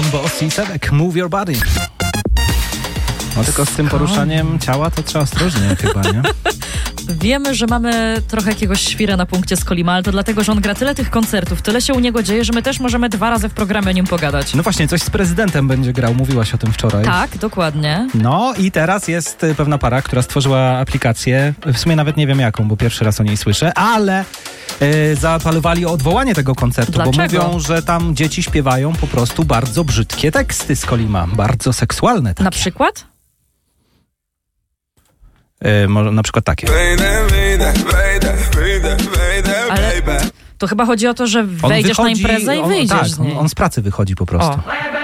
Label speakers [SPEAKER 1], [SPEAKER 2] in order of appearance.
[SPEAKER 1] Boss i Sebek, Move Your Body. No tylko z tym poruszaniem ciała to trzeba ostrożnie chyba, nie?
[SPEAKER 2] Wiemy, że mamy trochę jakiegoś świra na punkcie z Kolima, ale to dlatego, że on gra tyle tych koncertów, tyle się u niego dzieje, że my też możemy 2 razy w programie o nim pogadać.
[SPEAKER 1] No właśnie, coś z prezydentem będzie grał, mówiłaś o tym wczoraj.
[SPEAKER 2] Tak, dokładnie.
[SPEAKER 1] No i teraz jest pewna para, która stworzyła aplikację, w sumie nawet nie wiem jaką, bo pierwszy raz o niej słyszę, ale zaapelowali o odwołanie tego koncertu,
[SPEAKER 2] Dlaczego?
[SPEAKER 1] bo mówią, że tam dzieci śpiewają po prostu bardzo brzydkie teksty z Kolima, bardzo seksualne takie.
[SPEAKER 2] Na przykład?
[SPEAKER 1] Może na przykład takie.
[SPEAKER 2] Ale to chyba chodzi o to, że wejdziesz na imprezę i wyjdziesz
[SPEAKER 1] tak,
[SPEAKER 2] z niej.
[SPEAKER 1] on z pracy wychodzi po prostu.
[SPEAKER 2] O.